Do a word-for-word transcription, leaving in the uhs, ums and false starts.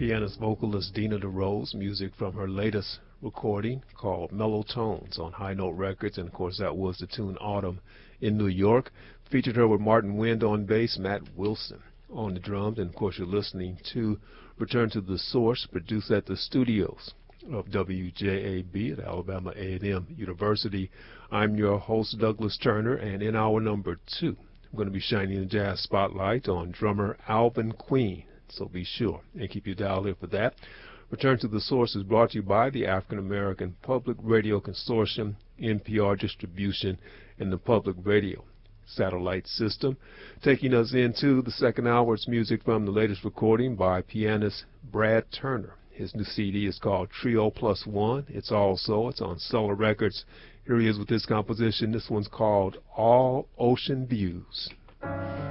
Pianist vocalist Dina DeRose, music from her latest recording called Mellow Tones on High Note Records, and of course that was the tune Autumn in New York. Featured her with Martin Wind on bass, Matt Wilson on the drums, and of course you're listening to Return to the Source, produced at the studios of W J A B at Alabama A and M University. I'm your host, Douglas Turner, and in hour number two, I'm going to be shining the jazz spotlight on drummer Alvin Queen. So be sure and keep your dial here for that. Return to the Source is brought to you by the African American Public Radio Consortium, N P R Distribution, and the Public Radio Satellite System. Taking us into the second hour, it's music from the latest recording by pianist Brad Turner. His new C D is called Trio Plus One. It's also, it's on Solar Records. Here he is with this composition. This one's called All Ocean Views.